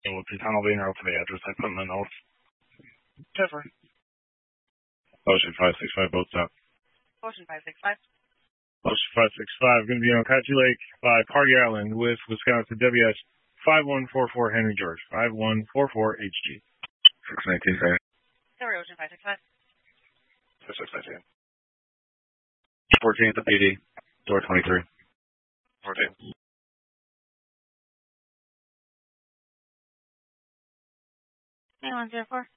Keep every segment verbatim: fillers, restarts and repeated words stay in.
So the tunnel being out to the address I put in the notes. Pepper. Ocean five six five, boat stop. Ocean five six five. Ocean five six five, going to be on Apache Lake by Party Island with Wisconsin W S five one four four Henry George, five one four four H G. six nineteen, sorry. Sorry, Ocean five six five. six nineteen. fourteen at the P D, door twenty-three. fourteen. nine one zero four.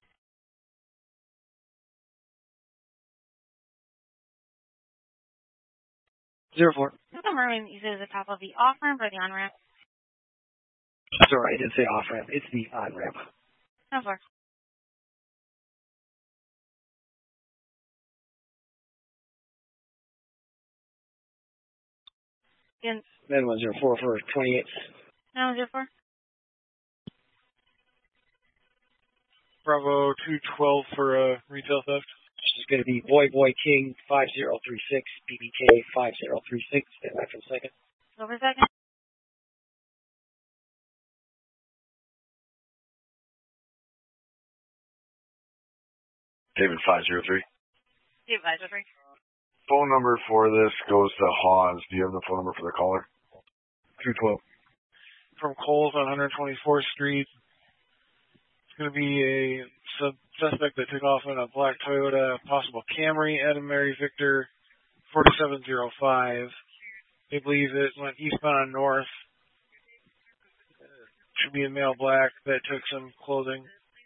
Zero four. Confirming you said the top of the off ramp or the on ramp? Sorry, I didn't say off ramp. It's the on ramp. No four. Again. Then one zero four for twenty-eight. nine one zero four. Bravo two twelve for uh, retail theft. This is going to be Boy Boy King five zero three six, B B K five zero three six. Stand by for a second. Over a second. David five zero three. David five zero three. Phone number for this goes to Hawes. Do you have the phone number for the caller? two twelve. From Coles on one twenty-fourth Street. It's going to be a sub- suspect that took off in a black Toyota, possible Camry, Adam Mary Victor forty-seven oh five. They believe it went eastbound and north. Should be a male black that took some clothing.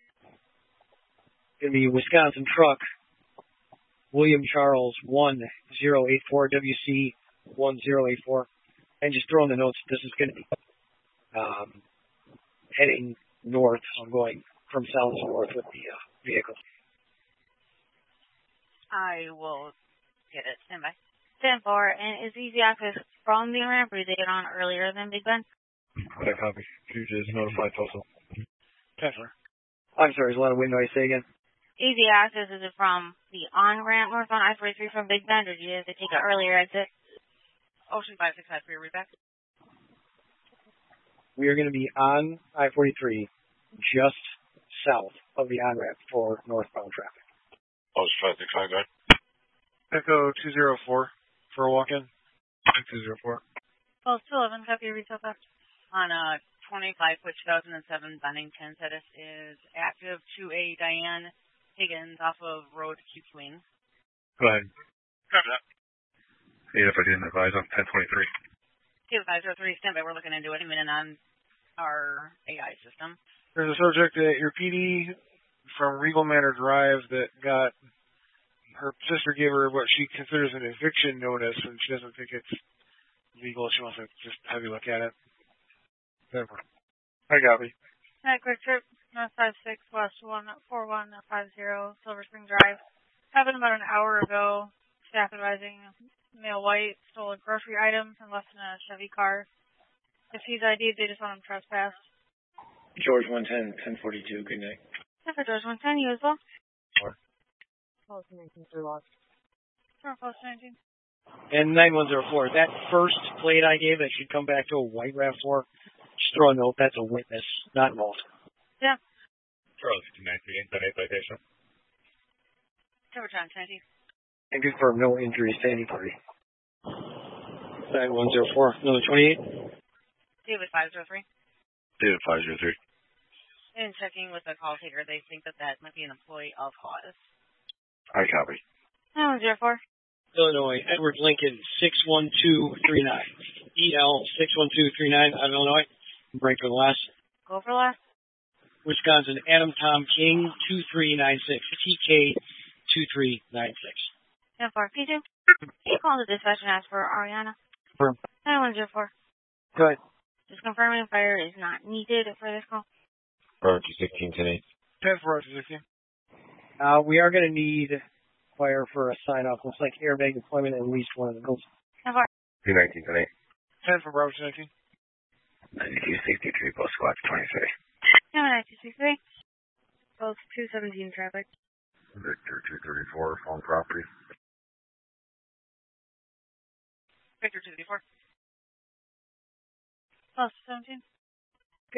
In the Wisconsin truck, William Charles one zero eight four W C one zero eight four. And just throwing the notes, this is going to be um, heading north. I'm going from south to north with the uh, vehicle. I will get it. Stand by. ten four. And is easy access from the ramp or did they get on earlier than Big Ben? That copy. Future is notified also. ten four. I'm sorry, there's a lot of wind noise. Say again. Easy access, is it from the on-ramp northbound I forty-three from Big Bend, or did you have to take an earlier exit? Ocean five six five for your read back. We are going to be on I forty-three, just south of the on-ramp for northbound traffic. Ocean five six five, go ahead. Echo two zero four for a walk-in. two zero four. Pulse two eleven, copy your retail theft. On uh, twenty-five, two thousand seven, Bennington, status is active to a Diane Higgins off of Road Q Queen. Go ahead. Copy that. Yeah, if I didn't advise on ten twenty-three. Two five zero three, stand by. We're looking into it. A minute on our A I system. There's a subject at your P D from Regal Manor Drive that got, her sister gave her what she considers an eviction notice, and she doesn't think it's legal. She wants to just have you look at it. Never. I copy. Alright, quick trip. North five six, West one four one five zero, Silver Spring Drive. Happened about an hour ago. Staff advising male white stole a grocery item and left in a Chevy car. If he's I D'd, they just want him trespassed. George one ten, ten forty-two, good night. Yeah, for George one ten, you as well? Sure. Post nineteen through lost. Sure, post nineteen. And nine one zero four, that first plate I gave that should come back to a white RAV four, just throw a note, that's a witness, not involved. Yeah. Charlie two nine three, ten eight citation. Silver John nineteen. And confirm no injuries to any party. nine one zero four, another twenty-eight. David five zero three. David five zero three. And checking with the call taker, they think that that might be an employee of Hawes. I copy. nine one zero four. Illinois, Edward Lincoln, six one two three nine. E L six one two three nine out of Illinois. Break for the last. Go for last. Wisconsin, Adam Tom King, two three nine six. T K two three nine six. ten four. P two. You call the dispatch and ask for Ariana. Confirm. nine one zero four. Go ahead. Just confirming fire is not needed for this call. Bravo two sixteen, ten eight. ten four, two sixteen. Uh, we are going to need fire for a sign-off. Looks like airbag deployment at least one of the goals. ten four. two nineteen, ten eight. ten for Bravo two nineteen. ninety-two sixty-three, plus squad twenty-three. nine two six three. Both two seventeen traffic. Victor two thirty-four, phone property. Victor two thirty-four. Plus seventeen.